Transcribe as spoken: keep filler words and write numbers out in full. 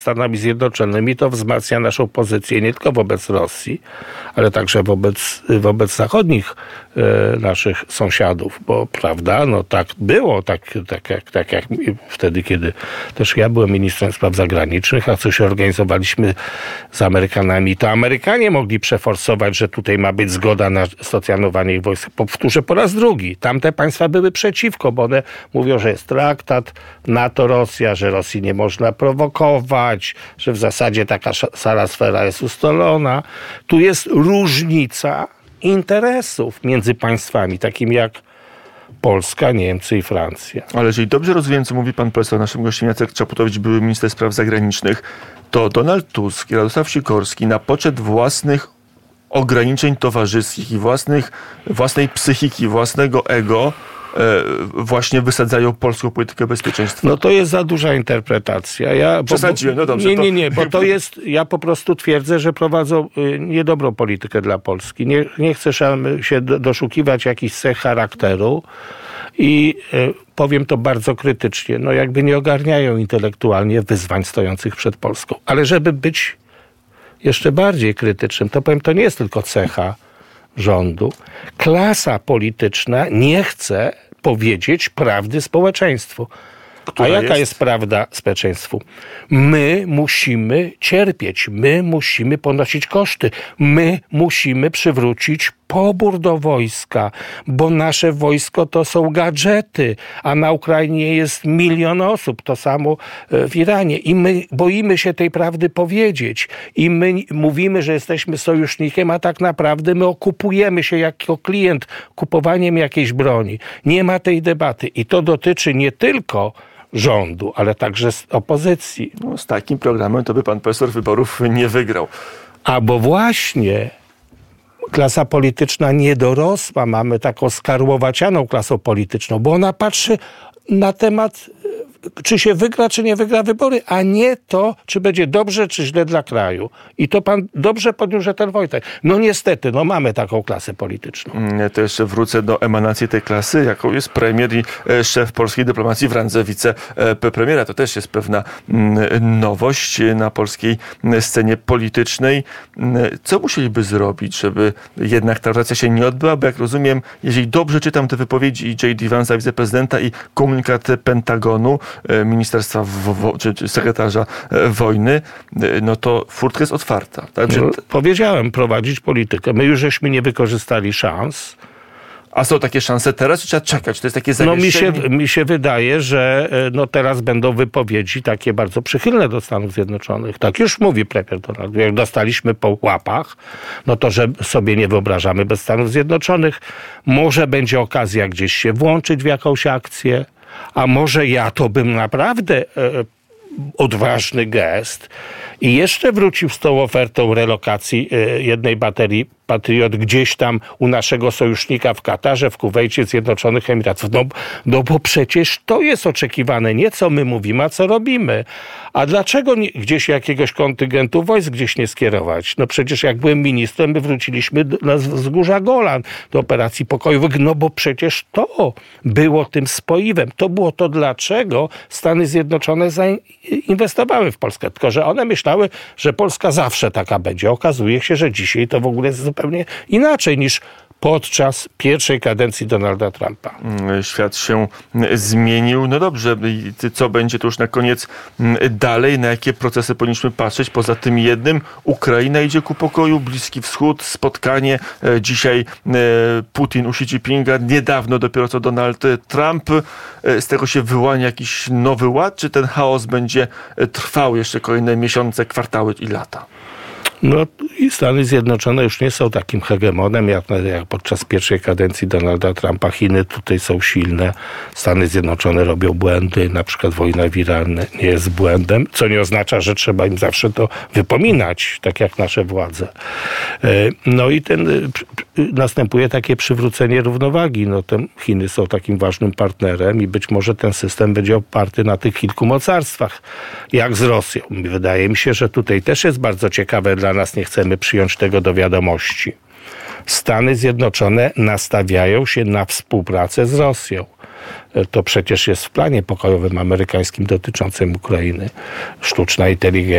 Stanami Zjednoczonymi, to wzmacnia naszą pozycję nie tylko wobec Rosji, ale także wobec, wobec zachodnich e, naszych sąsiadów, bo prawda, no tak było, tak, tak, jak, tak jak wtedy, kiedy też ja byłem ministrem spraw zagranicznych, a coś organizowaliśmy z Amerykanami, to Amerykanie mogli przeforsować, że tutaj ma być zgoda na stacjonowanie ich wojsk. Powtórzę po raz drugi, tamte państwa były przeciwko, bo one mówią, że jest traktat NATO-Rosja, że Rosji nie można prowokować, że w zasadzie taka szara sfera jest ustalona. Tu jest różnica interesów między państwami, takimi jak Polska, Niemcy i Francja. Ale jeżeli dobrze rozumiem, co mówi pan profesor, naszym gościem Jacek Czaputowicz, były minister spraw zagranicznych, to Donald Tusk i Radosław Sikorski na poczet własnych ograniczeń towarzyskich i własnych, własnej psychiki, własnego ego właśnie wysadzają polską politykę bezpieczeństwa. No to jest za duża interpretacja. Ja, Przesadziłem, no dobrze. Nie, to... nie, nie, bo to jest, ja po prostu twierdzę, że prowadzą niedobrą politykę dla Polski. Nie, nie chcę się doszukiwać jakichś cech charakteru i powiem to bardzo krytycznie, no jakby nie ogarniają intelektualnie wyzwań stojących przed Polską. Ale żeby być jeszcze bardziej krytycznym, to powiem, to nie jest tylko cecha rządu. Klasa polityczna nie chce powiedzieć prawdy społeczeństwu. Która A jaka jest? jest prawda społeczeństwu? My musimy cierpieć, my musimy ponosić koszty, my musimy przywrócić pobór do wojska, bo nasze wojsko to są gadżety, a na Ukrainie jest milion osób, to samo w Iranie. I my boimy się tej prawdy powiedzieć. I my mówimy, że jesteśmy sojusznikiem, a tak naprawdę my okupujemy się jako klient kupowaniem jakiejś broni. Nie ma tej debaty. I to dotyczy nie tylko rządu, ale także z opozycji. No, z takim programem to by pan profesor wyborów nie wygrał. A bo właśnie klasa polityczna nie dorosła, mamy taką skarłowacianą klasą polityczną, bo ona patrzy na temat, czy się wygra, czy nie wygra wybory, a nie to, czy będzie dobrze, czy źle dla kraju. I to pan dobrze podniósł ten Wojtek. No niestety, no mamy taką klasę polityczną. To jeszcze wrócę do emanacji tej klasy, jaką jest premier i szef polskiej dyplomacji w randze wicepremiera. To też jest pewna nowość na polskiej scenie politycznej. Co musieliby zrobić, żeby jednak ta rotacja się nie odbyła? Bo jak rozumiem, jeżeli dobrze czytam te wypowiedzi i J D Vance'a, wiceprezydenta, i komunikat Pentagonu, ministerstwa wo, wo, czy, czy sekretarza wojny, no to furtka jest otwarta. Tak? Że... No, powiedziałem, prowadzić politykę. My już żeśmy nie wykorzystali szans. A są takie szanse teraz, czy trzeba czekać? To jest takie zawieszenie? No mi się, mi się wydaje, że no teraz będą wypowiedzi takie bardzo przychylne do Stanów Zjednoczonych. Tak już mówi premier Donald. Jak dostaliśmy po łapach, no to że sobie nie wyobrażamy bez Stanów Zjednoczonych. Może będzie okazja gdzieś się włączyć w jakąś akcję, a może ja to bym naprawdę e, odważny gest i jeszcze wrócił z tą ofertą relokacji e, jednej baterii Patriot gdzieś tam u naszego sojusznika w Katarze, w Kuwejcie, Zjednoczonych Emiratów. No, no bo przecież to jest oczekiwane, nie co my mówimy, a co robimy. A dlaczego nie, gdzieś jakiegoś kontyngentu wojsk gdzieś nie skierować? No przecież jak byłem ministrem, my wróciliśmy do, na wzgórza Golan do operacji pokojowych, no bo przecież to było tym spoiwem. To było to, dlaczego Stany Zjednoczone zainwestowały w Polskę. Tylko że one myślały, że Polska zawsze taka będzie. Okazuje się, że dzisiaj to w ogóle jest zupełnie inaczej niż podczas pierwszej kadencji Donalda Trumpa. Świat się zmienił. No dobrze, co będzie to już na koniec dalej? Na jakie procesy powinniśmy patrzeć? Poza tym jednym, Ukraina idzie ku pokoju, Bliski Wschód, spotkanie. Dzisiaj Putin u Xi Jinpinga, niedawno dopiero co Donald Trump. Z tego się wyłania jakiś nowy ład? Czy ten chaos będzie trwał jeszcze kolejne miesiące, kwartały i lata? No i Stany Zjednoczone już nie są takim hegemonem, jak, jak podczas pierwszej kadencji Donalda Trumpa. Chiny tutaj są silne. Stany Zjednoczone robią błędy. Na przykład wojna w Iranie nie jest błędem, co nie oznacza, że trzeba im zawsze to wypominać, tak jak nasze władze. No i ten następuje takie przywrócenie równowagi. No, te Chiny są takim ważnym partnerem i być może ten system będzie oparty na tych kilku mocarstwach, jak z Rosją. Wydaje mi się, że tutaj też jest bardzo ciekawe dla nas, nie chcemy przyjąć tego do wiadomości. Stany Zjednoczone nastawiają się na współpracę z Rosją. To przecież jest w planie pokojowym amerykańskim dotyczącym Ukrainy. Sztuczna inteligencja